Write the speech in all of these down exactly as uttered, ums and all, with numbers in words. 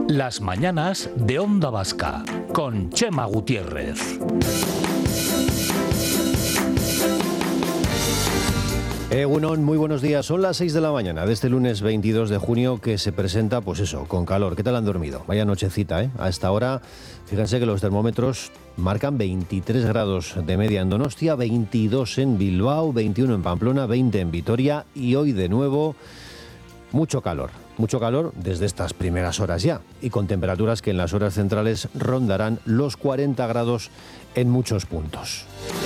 Las mañanas de Onda Vasca, con Chema Gutiérrez. Egunon, muy buenos días. Son las seis de la mañana de este lunes veintidós de junio, que se presenta, pues eso, con calor. ¿Qué tal han dormido? Vaya nochecita, ¿eh? A esta hora, fíjense que los termómetros marcan veintitrés grados de media en Donostia, veintidós en Bilbao, veintiuno en Pamplona, veinte en Vitoria y hoy de nuevo mucho calor. Mucho calor desde estas primeras horas ya, y con temperaturas que en las horas centrales rondarán los cuarenta grados en muchos puntos.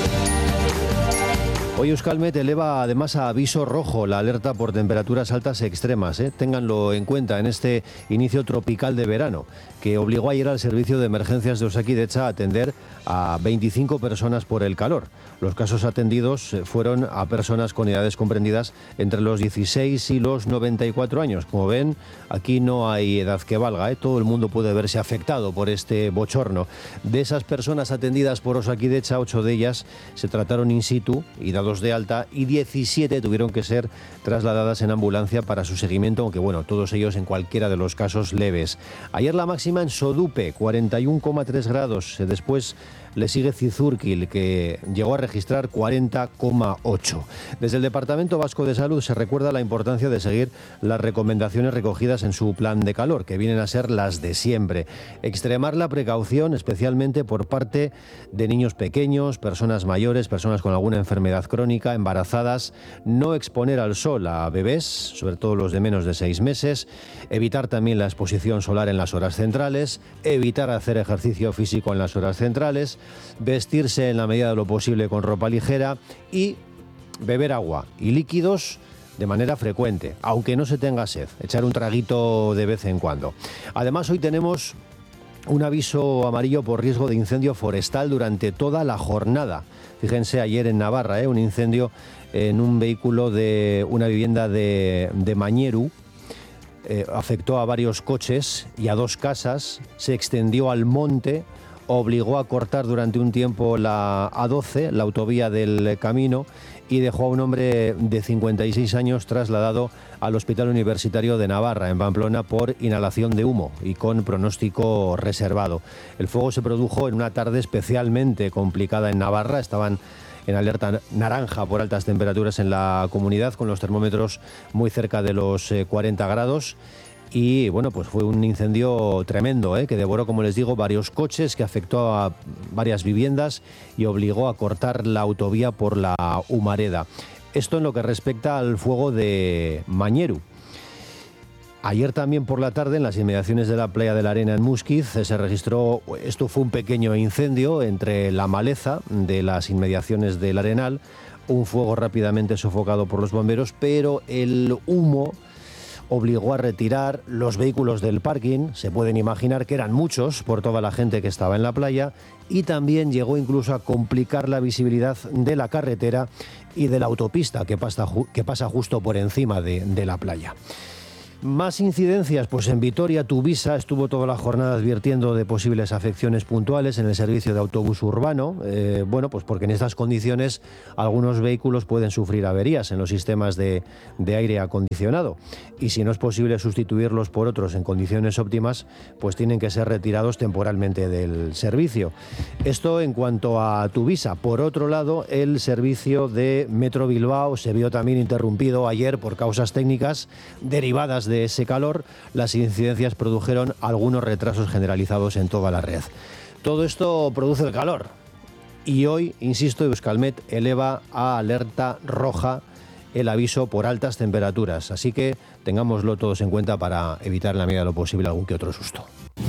Hoy Euskalmet eleva además a aviso rojo la alerta por temperaturas altas extremas. ¿eh? Ténganlo en cuenta en este inicio tropical de verano, que obligó ayer al servicio de emergencias de Osakidetza a atender a veinticinco personas por el calor. Los casos atendidos fueron a personas con edades comprendidas entre los dieciséis y los noventa y cuatro años. Como ven, aquí no hay edad que valga, ¿eh? Todo el mundo puede verse afectado por este bochorno. De esas personas atendidas por Osakidetza, ocho de ellas se trataron in situ y dados de alta, y diecisiete tuvieron que ser trasladadas en ambulancia para su seguimiento, aunque bueno, todos ellos en cualquiera de los casos leves. Ayer la máxima en Sodupe, cuarenta y uno coma tres grados. Después le sigue Zizurkil, que llegó a registrar cuarenta coma ocho. Desde el Departamento Vasco de Salud se recuerda la importancia de seguir las recomendaciones recogidas en su plan de calor, que vienen a ser las de siempre. Extremar la precaución, especialmente por parte de niños pequeños, personas mayores, personas con alguna enfermedad crónica, embarazadas. No exponer al sol a bebés, sobre todo los de menos de seis meses. Evitar también la exposición solar en las horas centrales. Evitar hacer ejercicio físico en las horas centrales. Vestirse en la medida de lo posible con ropa ligera y beber agua y líquidos de manera frecuente, aunque no se tenga sed, echar un traguito de vez en cuando. Además, hoy tenemos un aviso amarillo por riesgo de incendio forestal durante toda la jornada. Fíjense, ayer en Navarra, ¿eh? un incendio en un vehículo de una vivienda de, de Mañeru. Eh, afectó a varios coches y a dos casas, se extendió al monte, obligó a cortar durante un tiempo la A doce, la autovía del Camino, y dejó a un hombre de cincuenta y seis años trasladado al Hospital Universitario de Navarra, en Pamplona, por inhalación de humo y con pronóstico reservado. El fuego se produjo en una tarde especialmente complicada en Navarra. Estaban en alerta naranja por altas temperaturas en la comunidad, con los termómetros muy cerca de los cuarenta grados. Y bueno, pues fue un incendio tremendo, ¿eh? que devoró, como les digo, varios coches, que afectó a varias viviendas y obligó a cortar la autovía por la Humareda. Esto en lo que respecta al fuego de Mañeru. Ayer también por la tarde, en las inmediaciones de la Playa de la Arena en Muskiz, se registró, esto fue un pequeño incendio entre la maleza de las inmediaciones del Arenal, un fuego rápidamente sofocado por los bomberos, pero el humo obligó a retirar los vehículos del parking. Se pueden imaginar que eran muchos por toda la gente que estaba en la playa, y también llegó incluso a complicar la visibilidad de la carretera y de la autopista que pasa, que pasa justo por encima de, de la playa. Más incidencias, pues en Vitoria, Tuvisa estuvo toda la jornada advirtiendo de posibles afecciones puntuales en el servicio de autobús urbano. Eh, bueno, pues porque en estas condiciones algunos vehículos pueden sufrir averías en los sistemas de, de aire acondicionado. Y si no es posible sustituirlos por otros en condiciones óptimas, pues tienen que ser retirados temporalmente del servicio. Esto en cuanto a Tuvisa. Por otro lado, el servicio de Metro Bilbao se vio también interrumpido ayer por causas técnicas derivadas de de ese calor. Las incidencias produjeron algunos retrasos generalizados en toda la red. Todo esto produce el calor. Y hoy, insisto, Euskalmet eleva a alerta roja el aviso por altas temperaturas. Así que tengámoslo todos en cuenta para evitar en la medida de lo posible algún que otro susto.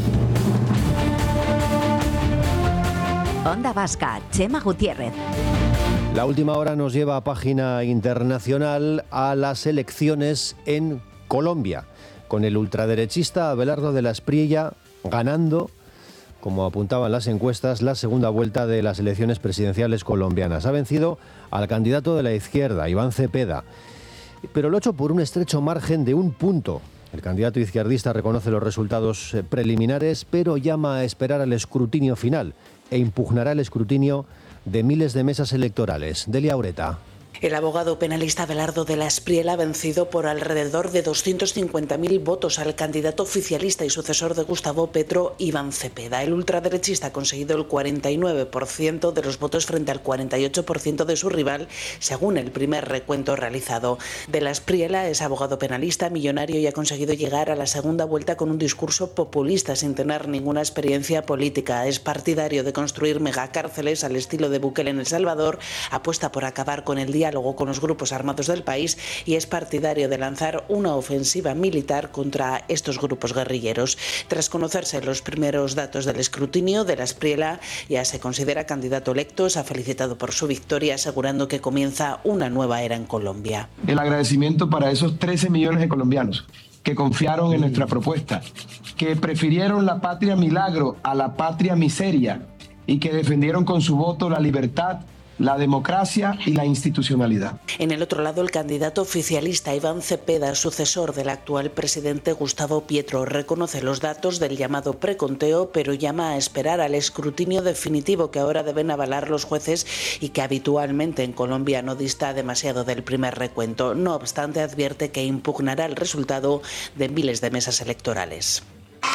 Onda Vasca, Chema Gutiérrez. La última hora nos lleva a página internacional, a las elecciones en Colombia, con el ultraderechista Abelardo de la Espriella ganando, como apuntaban las encuestas, la segunda vuelta de las elecciones presidenciales colombianas. Ha vencido al candidato de la izquierda, Iván Cepeda, pero lo ha hecho por un estrecho margen de un punto. El candidato izquierdista reconoce los resultados preliminares, pero llama a esperar al escrutinio final e impugnará el escrutinio de miles de mesas electorales. Delia Ureta. El abogado penalista Abelardo de la Espriella ha vencido por alrededor de doscientos cincuenta mil votos al candidato oficialista y sucesor de Gustavo Petro, Iván Cepeda. El ultraderechista ha conseguido el cuarenta y nueve por ciento de los votos frente al cuarenta y ocho por ciento de su rival, según el primer recuento realizado. De la Espriella es abogado penalista, millonario y ha conseguido llegar a la segunda vuelta con un discurso populista sin tener ninguna experiencia política. Es partidario de construir megacárceles al estilo de Bukele en El Salvador, apuesta por acabar con el diálogo con los grupos armados del país y es partidario de lanzar una ofensiva militar contra estos grupos guerrilleros. Tras conocerse los primeros datos del escrutinio, de la Espriella ya se considera candidato electo, se ha felicitado por su victoria, asegurando que comienza una nueva era en Colombia. El agradecimiento para esos trece millones de colombianos que confiaron en nuestra propuesta, que prefirieron la patria milagro a la patria miseria y que defendieron con su voto la libertad, la democracia y la institucionalidad. En el otro lado, el candidato oficialista Iván Cepeda, sucesor del actual presidente Gustavo Petro, reconoce los datos del llamado preconteo, pero llama a esperar al escrutinio definitivo que ahora deben avalar los jueces y que habitualmente en Colombia no dista demasiado del primer recuento. No obstante, advierte que impugnará el resultado de miles de mesas electorales.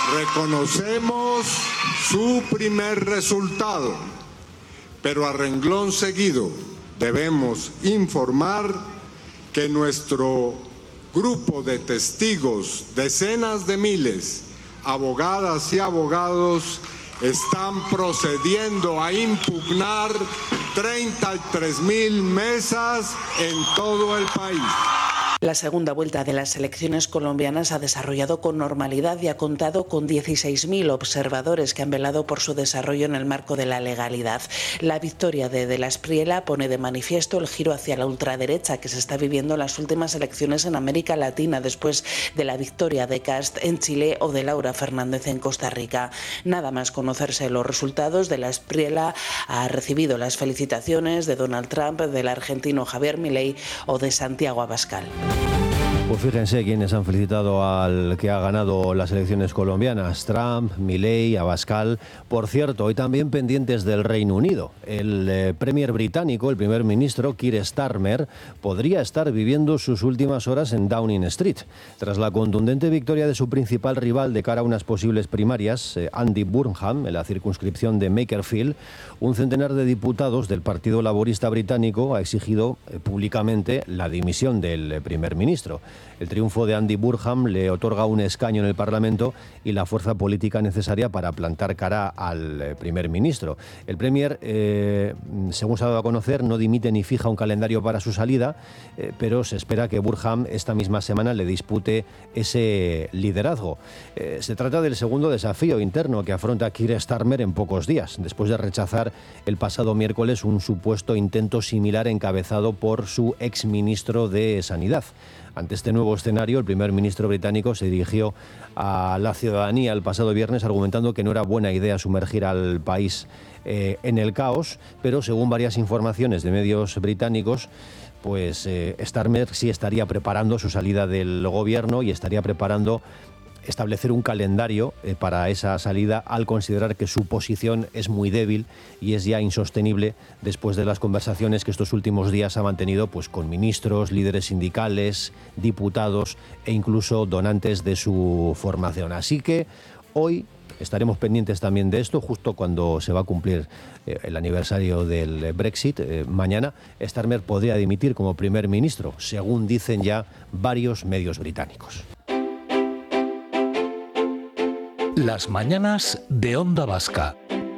Reconocemos su primer resultado, pero a renglón seguido debemos informar que nuestro grupo de testigos, decenas de miles, abogadas y abogados, están procediendo a impugnar treinta y tres mil mesas en todo el país. La segunda vuelta de las elecciones colombianas ha desarrollado con normalidad y ha contado con dieciséis mil observadores que han velado por su desarrollo en el marco de la legalidad. La victoria de De la Espriella pone de manifiesto el giro hacia la ultraderecha que se está viviendo en las últimas elecciones en América Latina después de la victoria de Kast en Chile o de Laura Fernández en Costa Rica. Nada más conocerse los resultados, De la Espriella ha recibido las felicitaciones de Donald Trump, del argentino Javier Milei o de Santiago Abascal. Pues fíjense quiénes han felicitado al que ha ganado las elecciones colombianas: Trump, Milei, Abascal. Por cierto, hoy también pendientes del Reino Unido. El eh, premier británico, el primer ministro Keir Starmer, podría estar viviendo sus últimas horas en Downing Street. Tras la contundente victoria de su principal rival de cara a unas posibles primarias, eh, Andy Burnham, en la circunscripción de Makerfield, un centenar de diputados del Partido Laborista británico ha exigido eh, públicamente la dimisión del eh, primer ministro. El triunfo de Andy Burnham le otorga un escaño en el Parlamento y la fuerza política necesaria para plantar cara al eh, primer ministro. El premier, eh, según se ha dado a conocer, no dimite ni fija un calendario para su salida, eh, pero se espera que Burnham esta misma semana le dispute ese liderazgo. Eh, se trata del segundo desafío interno que afronta Keir Starmer en pocos días, después de rechazar el pasado miércoles un supuesto intento similar encabezado por su exministro de Sanidad. Ante este nuevo escenario, el primer ministro británico se dirigió a la ciudadanía el pasado viernes argumentando que no era buena idea sumergir al país eh, en el caos, pero según varias informaciones de medios británicos, pues eh, Starmer sí estaría preparando su salida del gobierno y estaría preparando establecer un calendario eh, para esa salida, al considerar que su posición es muy débil y es ya insostenible después de las conversaciones que estos últimos días ha mantenido pues con ministros, líderes sindicales, diputados e incluso donantes de su formación. Así que hoy estaremos pendientes también de esto, justo cuando se va a cumplir eh, el aniversario del Brexit. Eh, mañana Starmer podría dimitir como primer ministro, según dicen ya varios medios británicos. Las mañanas de Onda Vasca.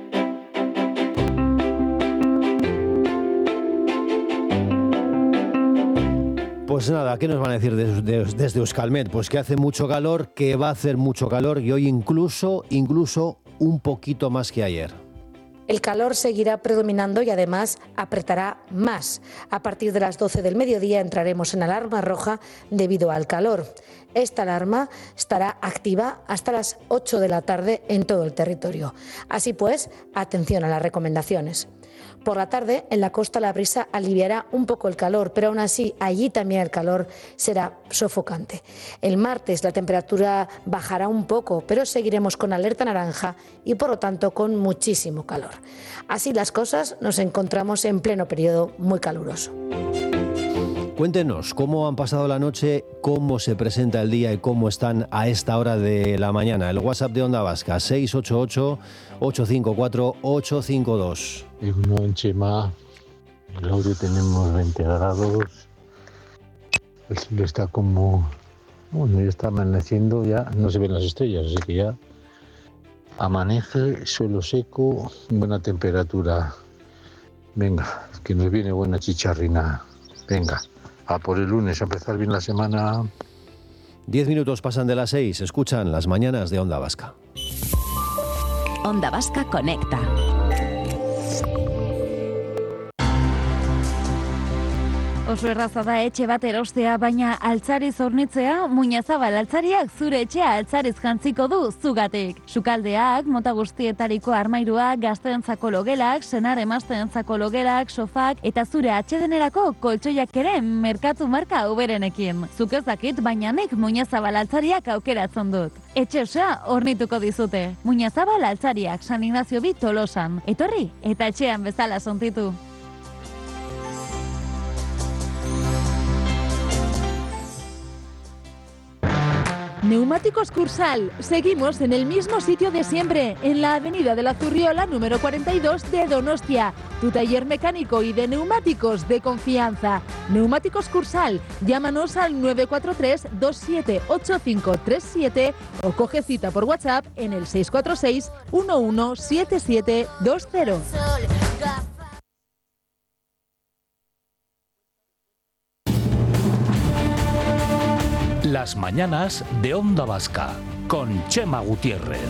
Pues nada, ¿qué nos van a decir desde, desde, desde Euskalmet? Pues que hace mucho calor, que va a hacer mucho calor y hoy incluso, incluso un poquito más que ayer. El calor seguirá predominando y además apretará más. A partir de las doce del mediodía entraremos en alarma roja debido al calor. Esta alarma estará activa hasta las ocho de la tarde en todo el territorio. Así pues, atención a las recomendaciones. Por la tarde, en la costa la brisa aliviará un poco el calor, pero aún así allí también el calor será sofocante. El martes la temperatura bajará un poco, pero seguiremos con alerta naranja y por lo tanto con muchísimo calor. Así las cosas, nos encontramos en pleno periodo muy caluroso. Cuéntenos cómo han pasado la noche, cómo se presenta el día y cómo están a esta hora de la mañana. El WhatsApp de Onda Vasca, seis ocho ocho, ocho cinco cuatro, ocho cinco dos. En Chema, en el audio tenemos veinte grados. El cielo está como... Bueno, ya está amaneciendo, ya no se ven las estrellas, así que ya amanece, suelo seco, buena temperatura. Venga, que nos viene buena chicharrina. Venga, a por el lunes, a empezar bien la semana. Diez minutos pasan de las seis, escuchan las mañanas de Onda Vasca. Onda Vasca Conecta. Oso erraza da etxe bat erostea, baina altzariz hornitzea, Muñazabal altzariak zure etxea altzariz jantziko du zugatik. Sukaldeak, mota guztietariko armairuak, gazteentzako logelak, senar emazteentzako logelak, sofak eta zure atsedenerako koltsoiak ere merkatu marka uberenekin. Zuk ez dakit, baina nik Muñazabal altzariak aukeratzen dut. Etxe osoa hornituko dizute. Muñazabal altzariak, San Ignacio bi Tolosan. Etorri eta etxean bezala sontitu. Neumáticos Cursal. Seguimos en el mismo sitio de siempre, en la avenida de la Zurriola número cuarenta y dos de Donostia. Tu taller mecánico y de neumáticos de confianza. Neumáticos Cursal. Llámanos al nueve cuatro tres, dos siete ocho cinco tres siete o coge cita por WhatsApp en el seis cuatro seis, uno uno siete siete dos cero. Las mañanas de Onda Vasca con Chema Gutiérrez.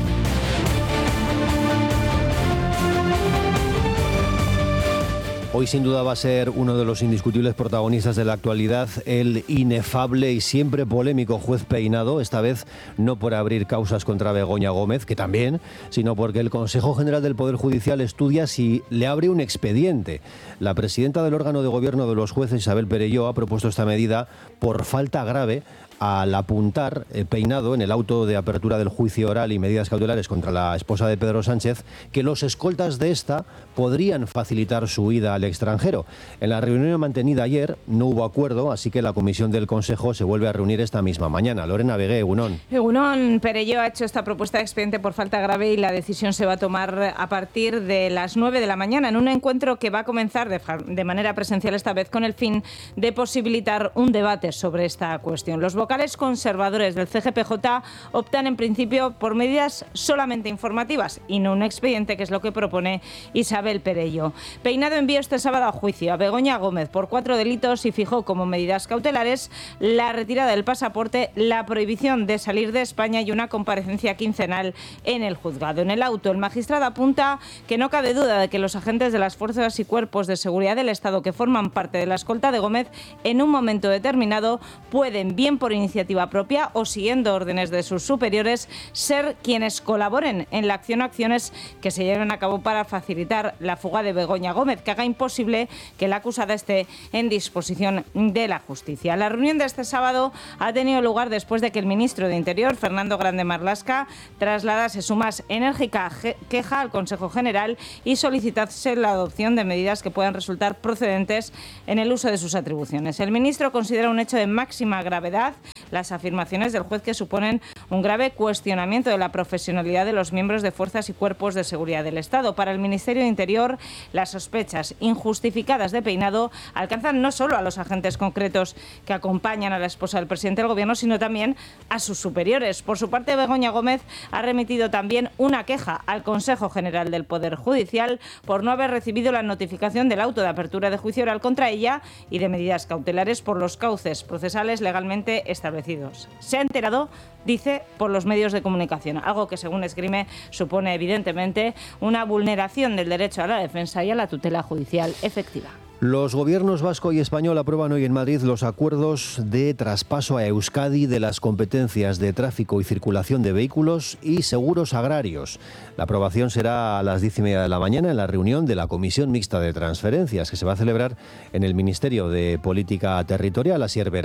Hoy sin duda va a ser uno de los indiscutibles protagonistas de la actualidad, el inefable y siempre polémico juez Peinado, esta vez no por abrir causas contra Begoña Gómez, que también, sino porque el Consejo General del Poder Judicial estudia si le abre un expediente. La presidenta del órgano de gobierno de los jueces, Isabel Perelló, ha propuesto esta medida por falta grave al apuntar eh, Peinado en el auto de apertura del juicio oral y medidas cautelares contra la esposa de Pedro Sánchez que los escoltas de esta podrían facilitar su huida al extranjero. En la reunión mantenida ayer no hubo acuerdo, así que la comisión del Consejo se vuelve a reunir esta misma mañana. Lorena Vegué, Egunon. Egunon, Perelló ha hecho esta propuesta de expediente por falta grave y la decisión se va a tomar a partir de las nueve de la mañana en un encuentro que va a comenzar de, de manera presencial esta vez con el fin de posibilitar un debate sobre esta cuestión. Los vocales conservadores del C G P J optan en principio por medidas solamente informativas y no un expediente, que es lo que propone Isabel Perelló. Peinado envió este sábado a juicio a Begoña Gómez por cuatro delitos y fijó como medidas cautelares la retirada del pasaporte, la prohibición de salir de España y una comparecencia quincenal en el juzgado. En el auto, el magistrado apunta que no cabe duda de que los agentes de las fuerzas y cuerpos de seguridad del Estado que forman parte de la escolta de Gómez en un momento determinado pueden, bien por iniciativa propia o siguiendo órdenes de sus superiores, ser quienes colaboren en la acción o acciones que se lleven a cabo para facilitar la fuga de Begoña Gómez, que haga imposible que la acusada esté en disposición de la justicia. La reunión de este sábado ha tenido lugar después de que el ministro de Interior, Fernando Grande Marlaska, trasladase su más enérgica queja al Consejo General y solicitase la adopción de medidas que puedan resultar procedentes en el uso de sus atribuciones. El ministro considera un hecho de máxima gravedad las afirmaciones del juez, que suponen un grave cuestionamiento de la profesionalidad de los miembros de fuerzas y cuerpos de seguridad del Estado. Para el Ministerio de Interior, las sospechas injustificadas de Peinado alcanzan no solo a los agentes concretos que acompañan a la esposa del presidente del Gobierno, sino también a sus superiores. Por su parte, Begoña Gómez ha remitido también una queja al Consejo General del Poder Judicial por no haber recibido la notificación del auto de apertura de juicio oral contra ella y de medidas cautelares por los cauces procesales legalmente establecidos. Se ha enterado, dice, por los medios de comunicación, algo que, según esgrime, supone evidentemente una vulneración del derecho a la defensa y a la tutela judicial efectiva. Los gobiernos vasco y español aprueban hoy en Madrid los acuerdos de traspaso a Euskadi de las competencias de tráfico y circulación de vehículos y seguros agrarios. La aprobación será a las diez y media de la mañana en la reunión de la Comisión Mixta de Transferencias, que se va a celebrar en el Ministerio de Política Territorial. Asier Vera.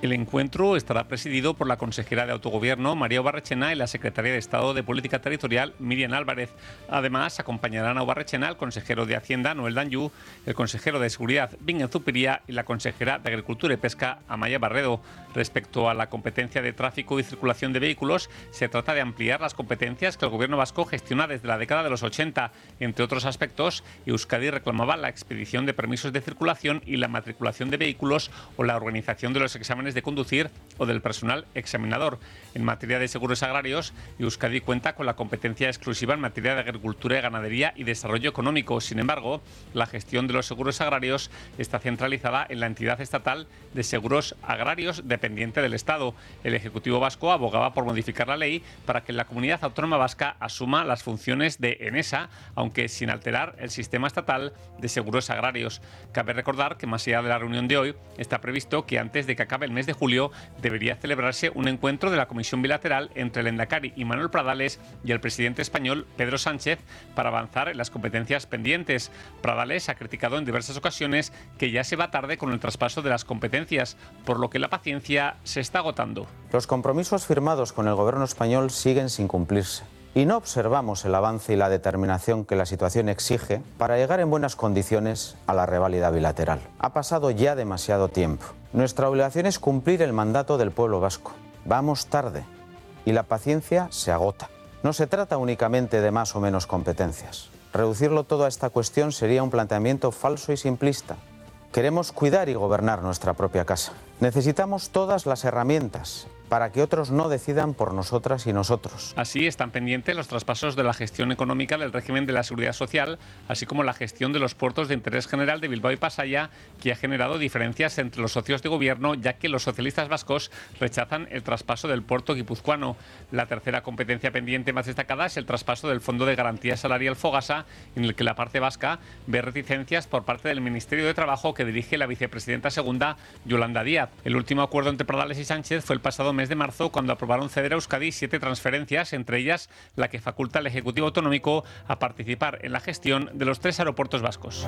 El encuentro estará presidido por la consejera de Autogobierno, María Ubarrechena, y la secretaria de Estado de Política Territorial, Miriam Álvarez. Además, acompañarán a Ubarrechena el consejero de Hacienda, Noel Danyu, el consejero de Seguridad, Bingen Zupiria, y la consejera de Agricultura y Pesca, Amaya Barredo. Respecto a la competencia de tráfico y circulación de vehículos, se trata de ampliar las competencias que el Gobierno vasco gestiona desde la década de los ochenta. Entre otros aspectos, Euskadi reclamaba la expedición de permisos de circulación y la matriculación de vehículos o la organización de los exámenes de conducir o del personal examinador. En materia de seguros agrarios, Euskadi cuenta con la competencia exclusiva en materia de agricultura y ganadería y desarrollo económico. Sin embargo, la gestión de los seguros agrarios está centralizada en la entidad estatal de seguros agrarios dependiente del Estado. El Ejecutivo vasco abogaba por modificar la ley para que la comunidad autónoma vasca asuma las funciones de ENESA, aunque sin alterar el sistema estatal de seguros agrarios. Cabe recordar que más allá de la reunión de hoy, está previsto que antes de que acabe el mes de julio debería celebrarse un encuentro de la Comisión Bilateral entre el Endacari y Manuel Pradales y el presidente español Pedro Sánchez para avanzar en las competencias pendientes. Pradales ha criticado en diversas ocasiones que ya se va tarde con el traspaso de las competencias, por lo que la paciencia se está agotando. Los compromisos firmados con el gobierno español siguen sin cumplirse y no observamos el avance y la determinación que la situación exige para llegar en buenas condiciones a la reválida bilateral. Ha pasado ya demasiado tiempo. Nuestra obligación es cumplir el mandato del pueblo vasco. Vamos tarde y la paciencia se agota. No se trata únicamente de más o menos competencias. Reducirlo todo a esta cuestión sería un planteamiento falso y simplista. Queremos cuidar y gobernar nuestra propia casa. Necesitamos todas las herramientas para que otros no decidan por nosotras y nosotros. Así están pendientes los traspasos de la gestión económica del régimen de la Seguridad Social, así como la gestión de los puertos de interés general de Bilbao y Pasaia, que ha generado diferencias entre los socios de gobierno, ya que los socialistas vascos rechazan el traspaso del puerto guipuzcoano. La tercera competencia pendiente más destacada es el traspaso del Fondo de Garantía Salarial Fogasa, en el que la parte vasca ve reticencias por parte del Ministerio de Trabajo que dirige la vicepresidenta segunda, Yolanda Díaz. El último acuerdo entre Pradales y Sánchez fue el pasado mes de marzo, cuando aprobaron ceder a Euskadi siete transferencias, entre ellas la que faculta al Ejecutivo Autonómico a participar en la gestión de los tres aeropuertos vascos.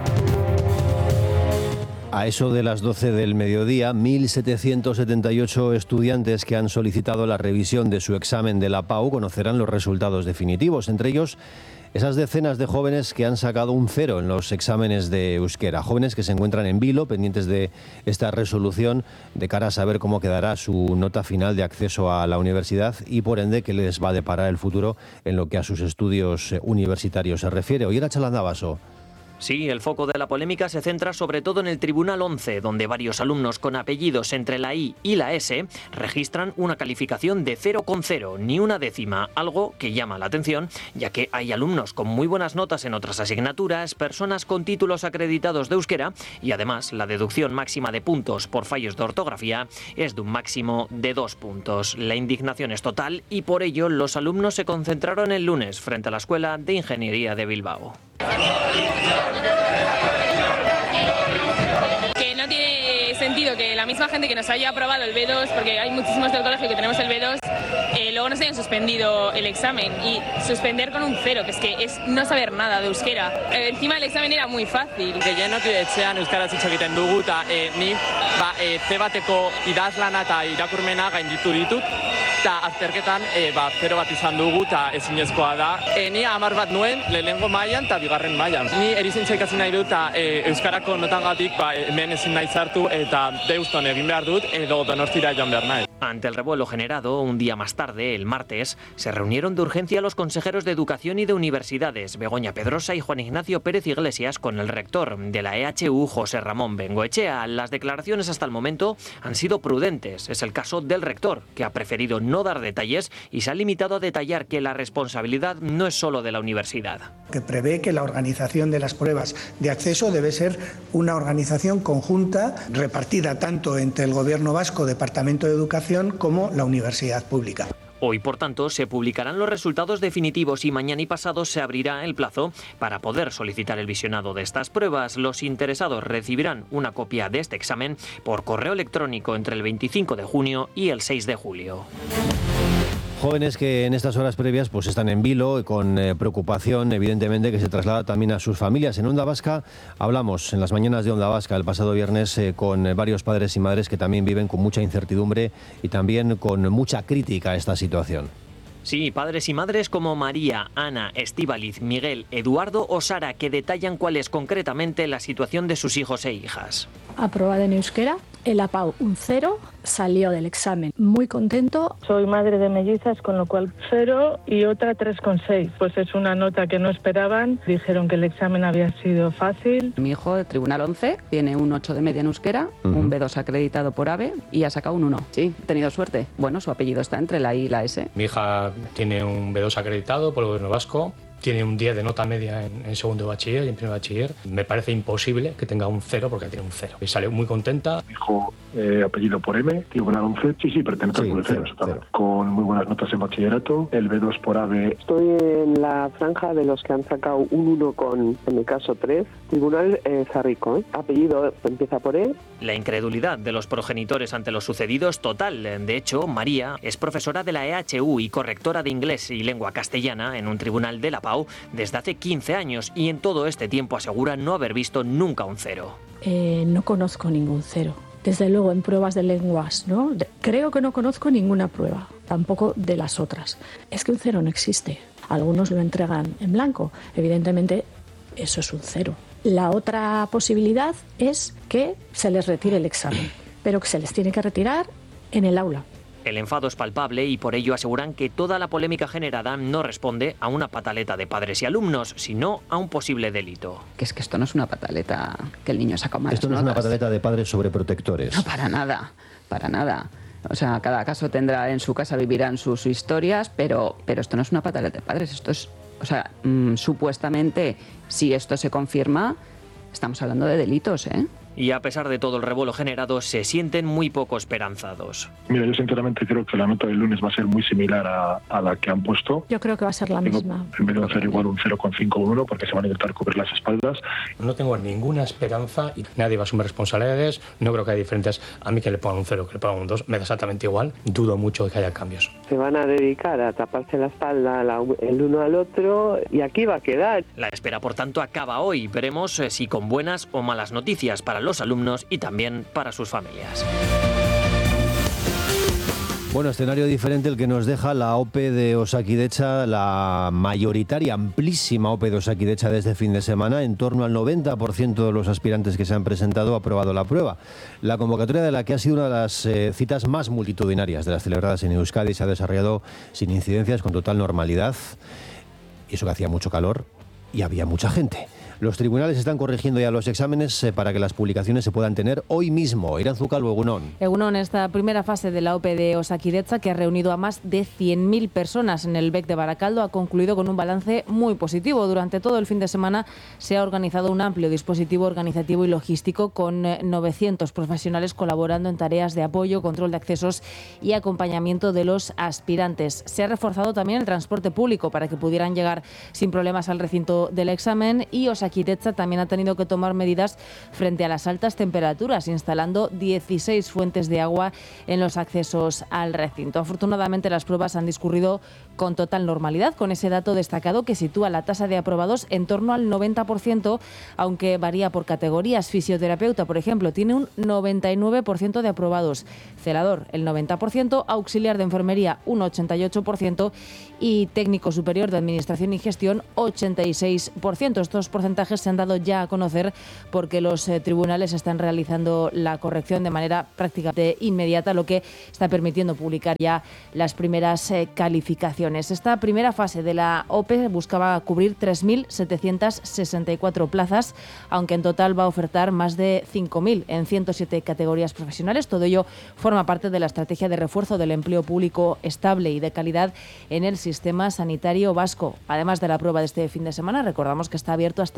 A eso de las doce del mediodía, mil setecientos setenta y ocho estudiantes que han solicitado la revisión de su examen de la PAU conocerán los resultados definitivos, entre ellos esas decenas de jóvenes que han sacado un cero en los exámenes de euskera, jóvenes que se encuentran en vilo, pendientes de esta resolución de cara a saber cómo quedará su nota final de acceso a la universidad y por ende qué les va a deparar el futuro en lo que a sus estudios universitarios se refiere. Hoy era Chalandabaso. Sí, el foco de la polémica se centra sobre todo en el Tribunal once, donde varios alumnos con apellidos entre la I y la S registran una calificación de cero coma cero, ni una décima, algo que llama la atención, ya que hay alumnos con muy buenas notas en otras asignaturas, personas con títulos acreditados de euskera y además la deducción máxima de puntos por fallos de ortografía es de un máximo de dos puntos. La indignación es total y por ello los alumnos se concentraron el lunes frente a la Escuela de Ingeniería de Bilbao. Que no tiene sentido que la misma gente que nos haya aprobado el B dos, porque hay muchísimos del colegio que tenemos el B dos, eh, luego nos hayan suspendido el examen y suspender con un cero, que es que es no saber nada de euskera. Eh, encima el examen era muy fácil. Gehienok etxean euskaraz hitz egiten dugu eta eh, ni ba, eh, C bateko idazlana eta irakurmena gainditu ditut. Eta azterketan e, ba, zero bat izan dugu eta ezinezkoa da. E, ni hamar bat nuen lehenengo mailan eta bigarren mailan. Ni erizintza ikasi nahi dut eta e, euskarako notangatik ba, hemen ezin nahi sartu eta Deuston egin behar dut edo Donostira joan behar nahi. Ante el revuelo generado, un día más tarde, el martes, se reunieron de urgencia los consejeros de Educación y de Universidades, Begoña Pedrosa y Juan Ignacio Pérez Iglesias, con el rector de la E H U, José Ramón Bengoechea. Las declaraciones hasta el momento han sido prudentes. Es el caso del rector, que ha preferido no dar detalles y se ha limitado a detallar que la responsabilidad no es solo de la universidad. Que prevé que la organización de las pruebas de acceso debe ser una organización conjunta, repartida tanto entre el Gobierno vasco, Departamento de Educación, como la universidad pública. Hoy, por tanto, se publicarán los resultados definitivos y mañana y pasado se abrirá el plazo para poder solicitar el visionado de estas pruebas. Los interesados recibirán una copia de este examen por correo electrónico entre el veinticinco de junio y el seis de julio. Jóvenes que en estas horas previas pues están en vilo, con eh, preocupación, evidentemente, que se traslada también a sus familias. En Onda Vasca hablamos en las mañanas de Onda Vasca el pasado viernes eh, con eh, varios padres y madres que también viven con mucha incertidumbre y también con mucha crítica a esta situación. Sí, padres y madres como María, Ana, Estíbaliz, Miguel, Eduardo o Sara, que detallan cuál es concretamente la situación de sus hijos e hijas. Aprobada en euskera, el A P A U un cero, salió del examen muy contento. Soy madre de mellizas, con lo cual cero y otra tres coma seis. Pues es una nota que no esperaban. Dijeron que el examen había sido fácil. Mi hijo de Tribunal once tiene un ocho de media en euskera, uh-huh. un B dos acreditado por AVE y ha sacado un uno. Sí, he tenido suerte. Bueno, su apellido está entre la I y la S. Mi hija tiene un B dos acreditado por el Gobierno vasco. Tiene un diez de nota media en, en segundo de bachiller y en primer bachiller. Me parece imposible que tenga un cero porque tiene un cero. Y salió muy contenta. Mi hijo, eh, apellido por M, Tribunal once. Sí, sí, pertenece al sí, cero, cero. Con muy buenas notas en bachillerato. El B dos por AVE. Estoy en la franja de los que han sacado un uno con, en mi caso, tres. Tribunal eh, Zarrico. ¿eh? Apellido empieza por E. La incredulidad de los progenitores ante lo sucedido es total. De hecho, María es profesora de la E H U y correctora de inglés y lengua castellana en un tribunal de la P A U desde hace quince años y en todo este tiempo asegura no haber visto nunca un cero. Eh, no conozco ningún cero. Desde luego en pruebas de lenguas, ¿no? De, creo que no conozco ninguna prueba, tampoco de las otras. Es que un cero no existe. Algunos lo entregan en blanco. Evidentemente, eso es un cero. La otra posibilidad es que se les retire el examen, pero que se les tiene que retirar en el aula. El enfado es palpable y por ello aseguran que toda la polémica generada no responde a una pataleta de padres y alumnos, sino a un posible delito. Que es que esto no es una pataleta que el niño saca malas Esto no notas. es una pataleta de padres sobreprotectores. No, para nada, para nada. O sea, cada caso tendrá en su casa, vivirán sus, sus historias, pero, pero esto no es una pataleta de padres, esto es, o sea, mmm, supuestamente, si esto se confirma, estamos hablando de delitos, ¿eh? Y a pesar de todo el revuelo generado, se sienten muy poco esperanzados. Mira, yo sinceramente creo que la nota del lunes va a ser muy similar a, a la que han puesto. Yo creo que va a ser la Tengo, misma. En vez de hacer igual un cero coma cinco o uno, porque se van a intentar cubrir las espaldas. No tengo ninguna esperanza y nadie va a asumir responsabilidades. No creo que haya diferencias. A mí que le pongan un cero, que le pongan un dos, me da exactamente igual. Dudo mucho de que haya cambios. Se van a dedicar a taparse la espalda la, el uno al otro y aquí va a quedar. La espera, por tanto, acaba hoy. Veremos si con buenas o malas noticias para los alumnos y también para sus familias. Bueno, escenario diferente el que nos deja la OPE de Osakidetza, la mayoritaria, amplísima OPE de Osakidetza de este fin de semana. En torno al noventa por ciento de los aspirantes que se han presentado ha aprobado la prueba. La convocatoria, de la que ha sido una de las eh, citas más multitudinarias de las celebradas en Euskadi, se ha desarrollado sin incidencias, con total normalidad. Y eso que hacía mucho calor y había mucha gente. Los tribunales están corrigiendo ya los exámenes eh, para que las publicaciones se puedan tener hoy mismo. Iranzucalo, Egunon. Egunon, esta primera fase de la OPE de Osakidetza, que ha reunido a más de cien mil personas en el B E C de Baracaldo, ha concluido con un balance muy positivo. Durante todo el fin de semana se ha organizado un amplio dispositivo organizativo y logístico con novecientos profesionales colaborando en tareas de apoyo, control de accesos y acompañamiento de los aspirantes. Se ha reforzado también el transporte público para que pudieran llegar sin problemas al recinto del examen y Osakidetza también ha tenido que tomar medidas frente a las altas temperaturas, instalando dieciséis fuentes de agua en los accesos al recinto. Afortunadamente, las pruebas han discurrido con total normalidad, con ese dato destacado que sitúa la tasa de aprobados en torno al noventa por ciento, aunque varía por categorías. Fisioterapeuta, por ejemplo, tiene un noventa y nueve por ciento de aprobados, celador el noventa por ciento, auxiliar de enfermería un ochenta y ocho por ciento y técnico superior de administración y gestión ochenta y seis por ciento. Estos porcentajes se han dado ya a conocer porque los eh, tribunales están realizando la corrección de manera prácticamente inmediata, lo que está permitiendo publicar ya las primeras eh, calificaciones. Esta primera fase de la OPE buscaba cubrir tres mil setecientas sesenta y cuatro plazas, aunque en total va a ofertar más de cinco mil en ciento siete categorías profesionales. Todo ello forma parte de la estrategia de refuerzo del empleo público estable y de calidad en el sistema sanitario vasco. Además de la prueba de este fin de semana, recordamos que está abierto hasta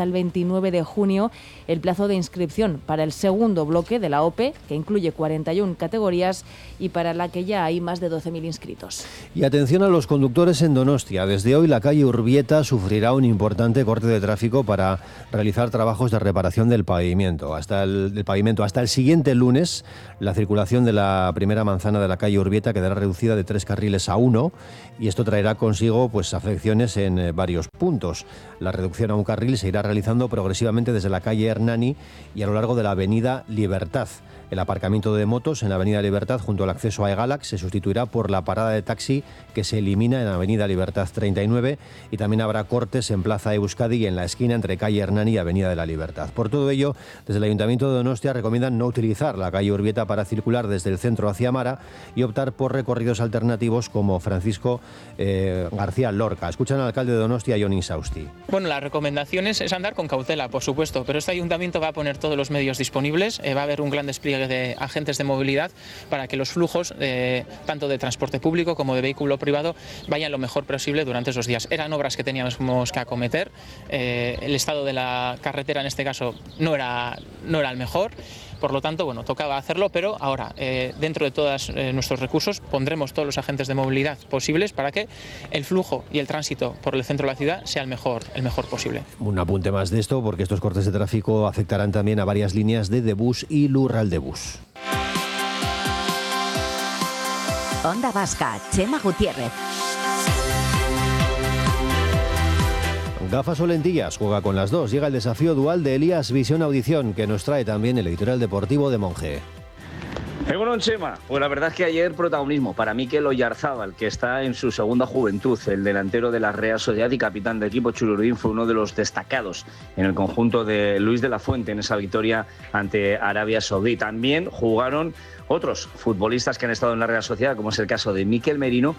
el veintinueve de junio el plazo de inscripción para el segundo bloque de la O P E, que incluye cuarenta y una categorías y para la que ya hay más de doce mil inscritos. Y atención a los conductores en Donostia. Desde hoy la calle Urbieta sufrirá un importante corte de tráfico para realizar trabajos de reparación del pavimento. Hasta el, del pavimento. Hasta el siguiente lunes, la circulación de la primera manzana de la calle Urbieta quedará reducida de tres carriles a uno y esto traerá consigo pues afecciones en eh, varios puntos. La reducción a un carril se irá realizando progresivamente desde la calle Hernani y a lo largo de la avenida Libertad. El aparcamiento de motos en la Avenida Libertad junto al acceso a Egalax se sustituirá por la parada de taxi que se elimina en Avenida Libertad treinta y nueve y también habrá cortes en Plaza Euskadi y en la esquina entre calle Hernani y Avenida de la Libertad. Por todo ello, desde el Ayuntamiento de Donostia recomiendan no utilizar la calle Urbieta para circular desde el centro hacia Amara y optar por recorridos alternativos como Francisco eh, García Lorca. Escuchan al alcalde de Donostia, Jon Insausti. Bueno, la recomendación es, es andar con cautela, por supuesto, pero este ayuntamiento va a poner todos los medios disponibles, eh, va a haber un gran despliegue de agentes de movilidad para que los flujos eh, tanto de transporte público como de vehículo privado vayan lo mejor posible durante esos días. Eran obras que teníamos que acometer, eh, el estado de la carretera en este caso no era, no era el mejor. Por lo tanto, bueno, tocaba hacerlo, pero ahora, eh, dentro de todos eh, nuestros recursos, pondremos todos los agentes de movilidad posibles para que el flujo y el tránsito por el centro de la ciudad sea el mejor, el mejor posible. Un apunte más de esto, porque estos cortes de tráfico afectarán también a varias líneas de Debus y Lurraldebus. Onda Vasca, Chema Gutiérrez. Gafas o lentillas, juega con las dos. Llega el desafío dual de Elías Visión Audición, que nos trae también el editorial deportivo de Monge. Bueno, Chema, pues la verdad es que ayer protagonismo para Mikel Oyarzábal, que está en su segunda juventud. El delantero de la Real Sociedad y capitán del equipo Chururdín fue uno de los destacados en el conjunto de Luis de la Fuente en esa victoria ante Arabia Saudí. También jugaron otros futbolistas que han estado en la Real Sociedad, como es el caso de Mikel Merino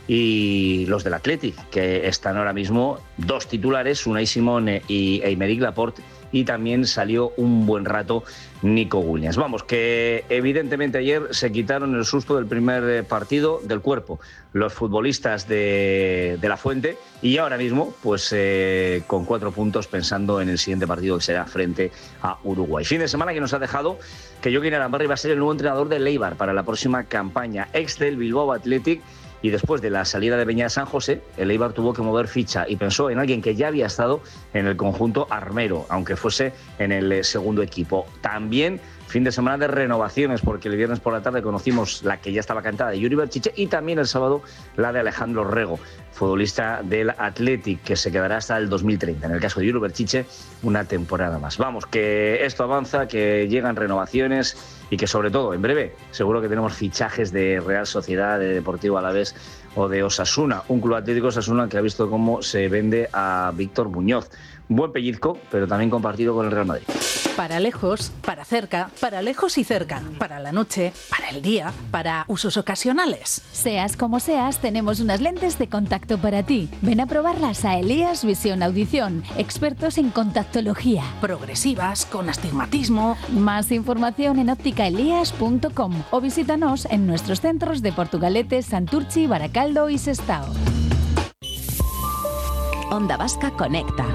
y los del Athletic, que están ahora mismo dos titulares, Unai Simón y Aymeric Laporte, y también salió un buen rato Nico Williams. Vamos, que evidentemente ayer se quitaron el susto del primer partido del cuerpo los futbolistas de, de La Fuente, y ahora mismo pues eh, con cuatro puntos pensando en el siguiente partido, que será frente a Uruguay. Fin de semana que nos ha dejado que Jokin Arambarri va a ser el nuevo entrenador del Eibar para la próxima campaña, ex del Bilbao Athletic. Y después de la salida de Beñat San José, el Eibar tuvo que mover ficha y pensó en alguien que ya había estado en el conjunto armero, aunque fuese en el segundo equipo. También fin de semana de renovaciones, porque el viernes por la tarde conocimos la que ya estaba cantada de Yuri Berchiche y también el sábado la de Alejandro Rego, futbolista del Athletic, que se quedará hasta el dos mil treinta. En el caso de Yuri Berchiche, una temporada más. Vamos, que esto avanza, que llegan renovaciones y que sobre todo en breve seguro que tenemos fichajes de Real Sociedad, de Deportivo Alavés o de Osasuna, un club atlético Osasuna que ha visto cómo se vende a Víctor Muñoz. Buen pellizco, pero también compartido con el Real Madrid. Para lejos, para cerca, para lejos y cerca, para la noche, para el día, para usos ocasionales. Seas como seas, tenemos unas lentes de contacto para ti. Ven a probarlas a Elías Visión Audición, expertos en contactología. Progresivas, con astigmatismo. Más información en óptica elías punto com o visítanos en nuestros centros de Portugalete, Santurchi, Baracaldo y Sestao. Onda Vasca Conecta.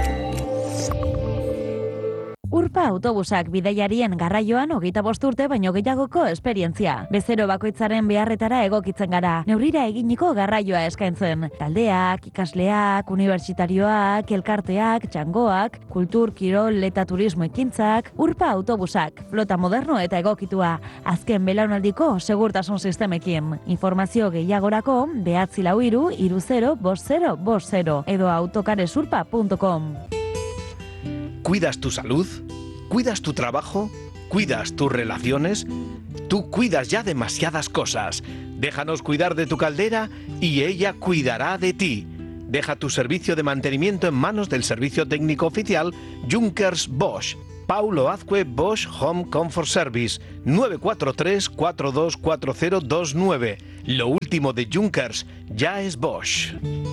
Urpa autobusak bidaiarien garraioan hogeita bost urte baino gehiagoko esperientzia. Bezero bakoitzaren beharretara egokitzen gara. Neurrira eginiko garraioa eskaintzen. Taldeak, ikasleak, unibertsitarioak, elkarteak, txangoak, kultur, kirol eta turismo ekintzak. Urpa autobusak, flota moderno eta egokitua. Azken belaunaldiko segurtasun sistemekin. Informazio gehiagorako behatzi lau hiru hiru zero bost zero bost zero edo autocaresurpa punto com. ¿Cuidas tu salud? ¿Cuidas tu trabajo? ¿Cuidas tus relaciones? Tú cuidas ya demasiadas cosas. Déjanos cuidar de tu caldera y ella cuidará de ti. Deja tu servicio de mantenimiento en manos del servicio técnico oficial Junkers Bosch. Paulo Azcue Bosch Home Comfort Service, nueve cuatro tres, cuatro dos cuatro cero dos nueve. Lo último de Junkers ya es Bosch.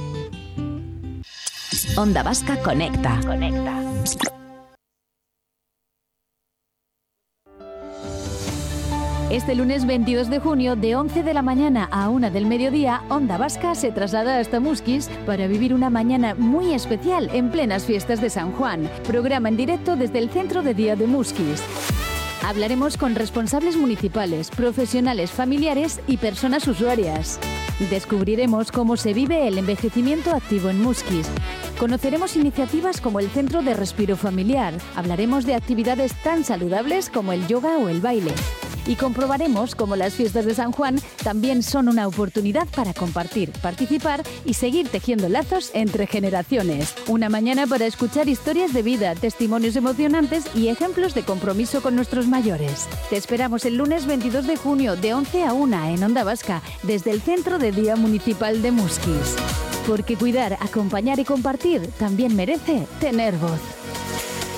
Onda Vasca Conecta. Conecta. Este lunes veintidós de junio, de once de la mañana a una del mediodía, Onda Vasca se traslada hasta Muskiz para vivir una mañana muy especial en plenas fiestas de San Juan. Programa en directo desde el Centro de Día de Muskiz. Hablaremos con responsables municipales, profesionales, familiares y personas usuarias. Descubriremos cómo se vive el envejecimiento activo en Muskiz. Conoceremos iniciativas como el Centro de Respiro Familiar. Hablaremos de actividades tan saludables como el yoga o el baile. Y comprobaremos cómo las fiestas de San Juan también son una oportunidad para compartir, participar y seguir tejiendo lazos entre generaciones. Una mañana para escuchar historias de vida, testimonios emocionantes y ejemplos de compromiso con nuestros mayores. Te esperamos el lunes veintidós de junio de once a una en Onda Vasca, desde el Centro de Día Municipal de Muskiz. Porque cuidar, acompañar y compartir también merece tener voz.